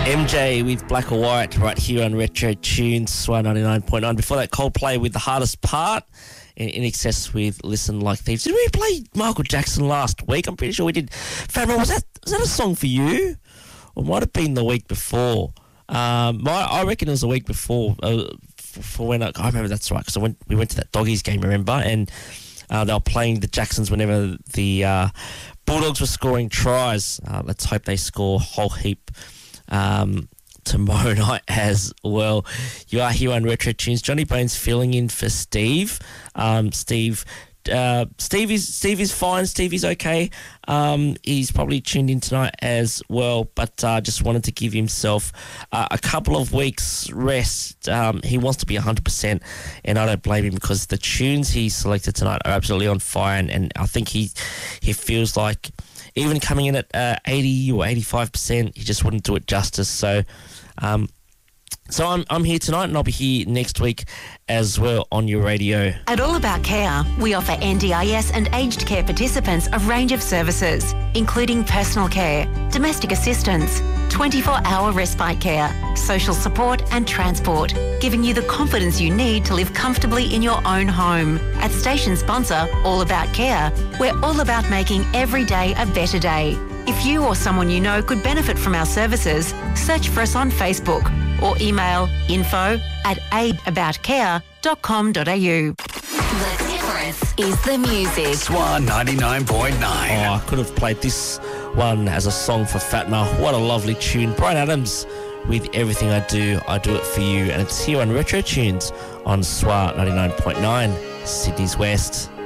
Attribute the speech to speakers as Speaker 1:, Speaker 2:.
Speaker 1: MJ with Black or White right here on Retro Tunes, SWR 99.9. Before that, Coldplay with The Hardest Part, in excess with Listen Like Thieves. Did we play Michael Jackson last week? I'm pretty sure we did. Fabian, was that a song for you? Or might have been the week before. I reckon it was the week before. For when I remember, that's right, because we went to that Doggies game, remember? And they were playing the Jacksons whenever the Bulldogs were scoring tries. Let's hope they score a whole heap tomorrow night as well. You are here on Retro Tunes. Johnny Bones filling in for Steve. Steve is fine. Steve is okay. He's probably tuned in tonight as well, but just wanted to give himself a couple of weeks rest. He wants to be 100%, and I don't blame him, because the tunes he selected tonight are absolutely on fire, and I think he feels like even coming in at 80 or 85%, he just wouldn't do it justice. So I'm here tonight, and I'll be here next week as well on your radio.
Speaker 2: At All About Care, we offer NDIS and aged care participants a range of services, including personal care, domestic assistance, 24-hour respite care, social support and transport, giving you the confidence you need to live comfortably in your own home. At station sponsor All About Care, we're all about making every day a better day. If you or someone you know could benefit from our services, search for us on Facebook or email info@aidaboutcare.com.au.
Speaker 3: The difference is the music.
Speaker 4: SWR 99.9.
Speaker 1: Oh, I could have played this one as a song for Fatma. What a lovely tune. Bryan Adams with Everything I Do It For You. And it's here on Retro Tunes on SWR 99.9, Sydney's West.